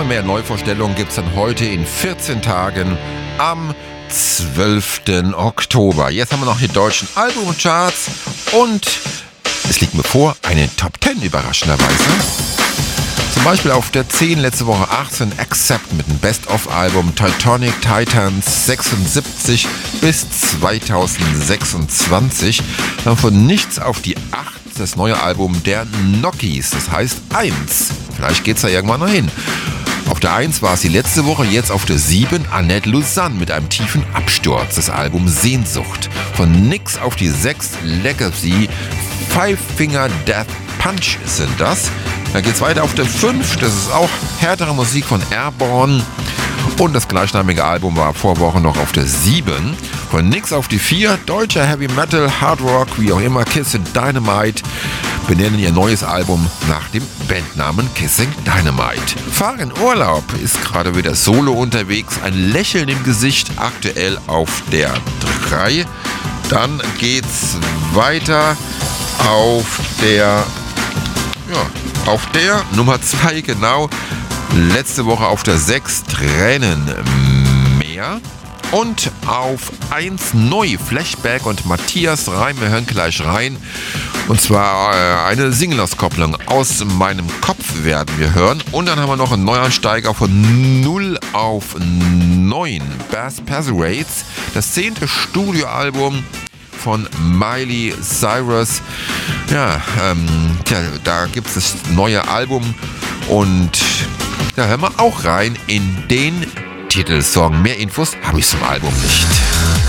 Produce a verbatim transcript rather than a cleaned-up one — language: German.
mehr Neuvorstellungen gibt es dann heute in vierzehn Tagen am zwölften Oktober. Jetzt haben wir noch die deutschen Albumcharts und es liegt mir vor, eine Top zehn überraschenderweise. Zum Beispiel auf der zehn letzte Woche achtzehn Accept mit dem Best-of-Album Titanic Titans sechsundsiebzig bis zweitausendsechsundzwanzig. Dann von nichts auf die acht das neue Album der Nockies, das heißt eins. Vielleicht geht's da irgendwann noch hin. Auf der eins war es die letzte Woche, jetzt auf der sieben Annette Lausanne mit einem tiefen Absturz, das Album Sehnsucht. Von nix auf die sechs Legacy, Five Finger Death Punch sind das. Dann geht's weiter auf der fünf, das ist auch härtere Musik von Airborne. Und das gleichnamige Album war vor Wochen noch auf der sieben. Von nix auf die vier, deutscher Heavy Metal, Hard Rock, wie auch immer, Kissing Dynamite benennen ihr neues Album nach dem Bandnamen Kissing Dynamite. Fahr in Urlaub ist gerade wieder solo unterwegs, ein Lächeln im Gesicht, aktuell auf der drei. Dann geht's weiter auf der, ja, auf der Nummer zwei, genau. Letzte Woche auf der sechs Tränen mehr. Und auf eins neu Flashback und Matthias Reim. Wir hören gleich rein. Und zwar äh, eine Single-Auskopplung aus meinem Kopf werden wir hören. Und dann haben wir noch einen Neuansteiger von null auf neun. Bass Passerades, das zehnte Studioalbum von Miley Cyrus. Ja, ähm, tja, da gibt es das neue Album und da hören wir auch rein in den Titelsong. Mehr Infos habe ich zum Album nicht.